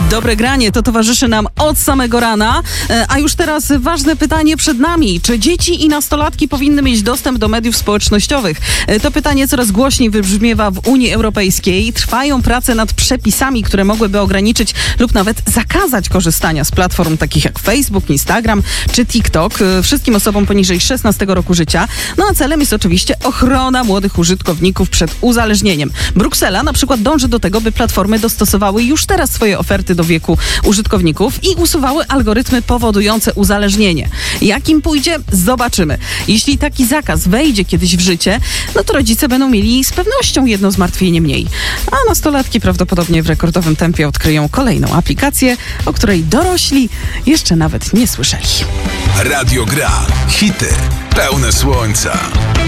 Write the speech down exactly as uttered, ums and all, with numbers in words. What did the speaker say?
Dobre granie to towarzyszy nam od samego rana, a już teraz ważne pytanie przed nami. Czy dzieci i nastolatki powinny mieć dostęp do mediów społecznościowych? To pytanie coraz głośniej wybrzmiewa w Unii Europejskiej. Trwają prace nad przepisami, które mogłyby ograniczyć lub nawet zakazać korzystania z platform takich jak Facebook, Instagram czy TikTok wszystkim osobom poniżej szesnastego roku życia. No a celem jest oczywiście ochrona młodych użytkowników przed uzależnieniem. Bruksela na przykład dąży do tego, by platformy dostosowały już teraz swoje oferty do wieku użytkowników i usuwały algorytmy powodujące uzależnienie. Jak im pójdzie? Zobaczymy. Jeśli taki zakaz wejdzie kiedyś w życie, no to rodzice będą mieli z pewnością jedno zmartwienie mniej. A nastolatki prawdopodobnie w rekordowym tempie odkryją kolejną aplikację, o której dorośli jeszcze nawet nie słyszeli. Radio Gra. Hity pełne słońca.